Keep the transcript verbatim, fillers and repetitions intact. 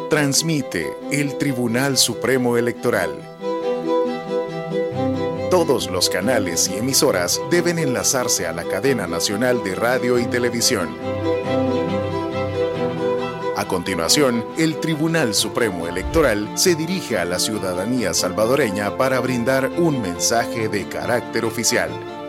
Transmite el Tribunal Supremo Electoral. Todos los canales y emisoras deben enlazarse a la cadena nacional de radio y televisión. A continuación, el Tribunal Supremo Electoral se dirige a la ciudadanía salvadoreña para brindar un mensaje de carácter oficial.